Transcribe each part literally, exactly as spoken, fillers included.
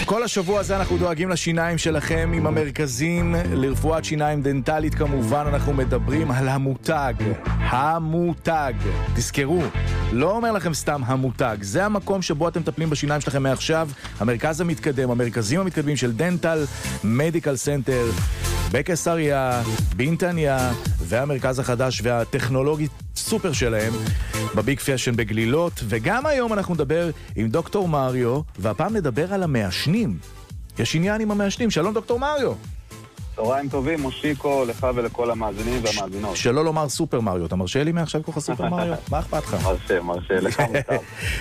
כל השבוע הזה אנחנו דואגים לשיניים שלכם עם המרכזים לרפואת שיניים דנטלית. כמובן אנחנו מדברים על המותג, המותג. תזכרו, לא אומר לכם סתם המותג, זה המקום שבו אתם מטפלים בשיניים שלכם מעכשיו. המרכז המתקדם, המרכזים המתקדמים של דנטל מדיקל סנטר בקיסריה, בנתניה, והמרכז החדש והטכנולוגי סופר שלהם בביג פשן בגלילות. וגם היום אנחנו נדבר עם דוקטור מריו, והפעם נדבר על המעשנים. יש עניין עם המעשנים. שלום דוקטור מריו. צהריים טובים, מושיקו, לך ולכל המאזינים והמאזינות. שלא לומר סופר מריו. אתה מרשה לי מעכשיו ככה סופר מריו? מה אכפת לך? מרשה, מרשה, לך מותר.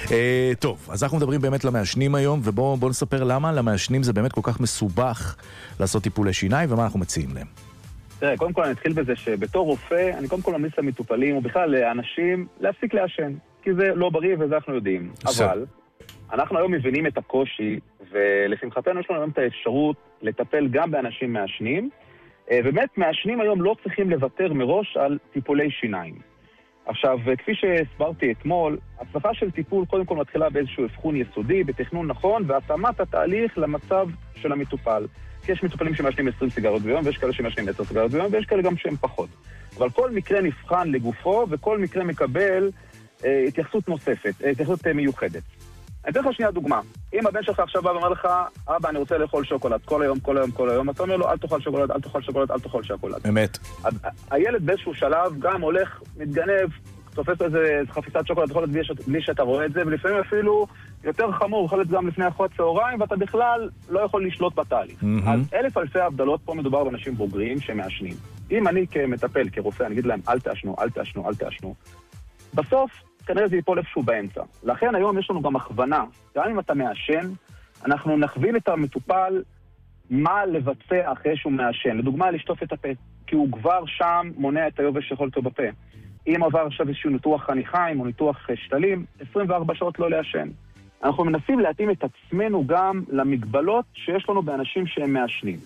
טוב, אז אנחנו מדברים באמת למעשנים היום, ובואו נספר למה למעשנים זה באמת כל כך מסובך לעשות טיפולי שיניים, ומה אנחנו מציעים להם. תראה, קודם כל אני אתחיל בזה שבתור רופא, אני קודם כל ממליץ למטופלים, ובכלל לאנשים, להפסיק לעשן, כי זה לא בריא וזה אנחנו יודעים. אבל אנחנו היום מבינים את הקושי, ולשמחתנו יש לנו היום את האפשרות לטפל גם באנשים מעשנים, ובאמת מעשנים היום לא צריכים לוותר מראש על טיפולי שיניים. עכשיו, כפי שהסברתי אתמול, הצלחה של טיפול קודם כל מתחילה באיזשהו אבחון יסודי, בתכנון נכון, והתאמת התהליך למצב של המטופל. כי יש מטופלים שמעשנים עשרים סיגריות ביום, ויש כאלה שמעשנים עשר סיגריות ביום, ויש כאלה גם שהם פחות. אבל כל מקרה נבחן לגופו, וכל מקרה מקבל אה, התייחסות נוספת, אה, התייחסות אה, מיוחדת. אני אתן לך שנייה דוגמה. אם הבן שלך עכשיו בא ואומר לך, אבא, אני רוצה לאכול שוקולד כל היום, כל היום, כל היום, אתה אומר לו, אל תאכל שוקולד, אל תאכל שוקולד, אל תאכל שוקולד. אמת. ה- הילד באיזשהו שלב גם הולך, מתגנב, תופס איזה חפיסת שוקולד, יכול להיות בלי שאתה רואה את זה, ולפעמים אפילו יותר חמור, יכול להיות גם לפני אחרי צהריים, ואתה בכלל לא יכול לשלוט בתהליך. Mm-hmm. אז אלף אלפי הבדלות, פה מדובר באנשים בוגרים שמעשנים. אם אני כמטפל, כרופא, אני אגיד להם, אל תעשנו, אל תעשנו, אל תעשנו. בסוף, כנראה זה ייפול איפשהו באמצע. לכן היום יש לנו גם הכוונה, גם אם אתה מעשן, אנחנו נכווין את המטופל מה לבצע אחרי שהוא מעשן. לדוגמה, לשטוף את הפה, כי הוא כבר שם מונע את היובש שיכול אותו בפה. אם עבר עכשיו איזשהו ניתוח חניכיים או ניתוח שתלים, עשרים וארבע שעות לא לעשן. אנחנו מנסים להתאים את עצמנו גם למגבלות שיש לנו באנשים שהם מעשנים.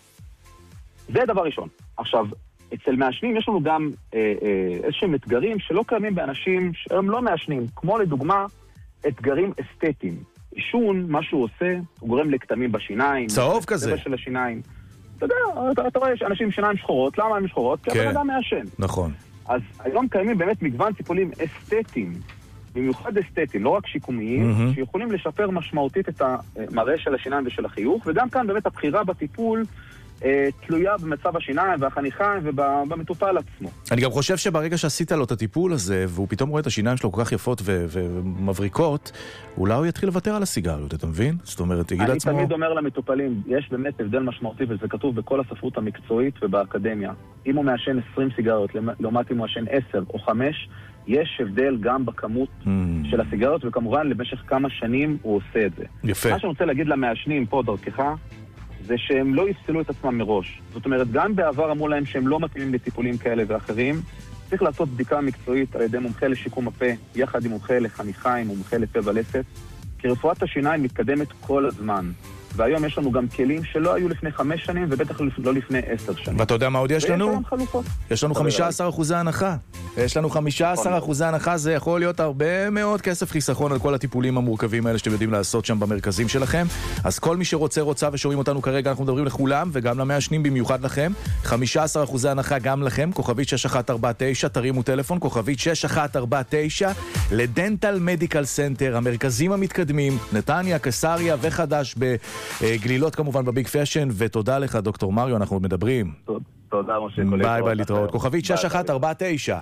זה דבר ראשון. עכשיו, אצל מעשנים יש לנו גם אה, אה, איזשהם אתגרים שלא קיימים באנשים שהם לא מעשנים, כמו לדוגמה אתגרים אסתטיים. עישון, מה שהוא עושה, הוא גורם לכתמים בשיניים. צהוב כזה. של השיניים. אתה יודע, אתה, אתה רואה אנשים עם שיניים שחורות, למה הם שחורות? כי כן. אתה אדם מעשן. נכון. אז היום קיימים באמת מגוון טיפולים אסתטיים, במיוחד אסתטיים, לא רק שיקומיים, mm-hmm. שיכולים לשפר משמעותית את המראה של השיניים ושל החיוך, וגם כאן באמת הבחירה בטיפול אה, תלויה במצב השיניים והחניכיים ובמטופל עצמו. אני גם חושב שברגע שעשית לו את הטיפול הזה, והוא פתאום רואה את השיניים שלו כל כך יפות ו- ומבריקות, אולי הוא יתחיל לוותר על הסיגריות, אתה מבין? זאת אומרת, תגיד אני לעצמו... אני תמיד אומר למטופלים, יש באמת הבדל משמעותי, וזה כתוב בכל הספרות המקצועית ובאקדמיה. אם הוא מעשן עשרים סיגריות, לעומת אם הוא מעשן עשר או חמש, יש הבדל גם בכמות mm. של הסיגריות, וכמובן למשך כמה שנים הוא עושה את זה. יפה. מה שאני רוצה להגיד למעשנים פה דרכך, זה שהם לא יפסלו את עצמם מראש. זאת אומרת, גם בעבר אמרו להם שהם לא מתאימים לטיפולים כאלה ואחרים, צריך לעשות בדיקה מקצועית על ידי מומחה לשיקום הפה, יחד עם מומחה לחניכיים ומומחה לפה ולסת, כי רפואת השיניים מתקדמת כל הזמן. והיום יש לנו גם כלים שלא היו לפני חמש שנים, ובטח לא לפני עשר שנים. ואתה יודע מה עוד יש לנו? ויש לנו חלופות. יש לנו חמישה עשר אחוז הנחה. יש לנו חמישה עשר אחוז הנחה, זה יכול להיות הרבה מאוד כסף חיסכון על כל הטיפולים המורכבים האלה שאתם יודעים לעשות שם במרכזים שלכם. אז כל מי שרוצה, רוצה ושומעים אותנו כרגע, אנחנו מדברים לכולם, וגם למעשנים במיוחד לכם. חמישה עשר אחוז הנחה גם לכם, כוכבית שש אחת ארבע תשע, תרימו טלפון, כוכבית שש אחת ארבע תשע, לדנטל מדיקל סנטר, המרכזים המתקדמים, נתניה, קיסריה וחדש בגלילות כמובן בביג פשן, ותודה לך דוקטור מריו, אנחנו עוד מדברים. תודה משה. ביי ביי, להתראות. כוכבית שש אחת ארבע תשע.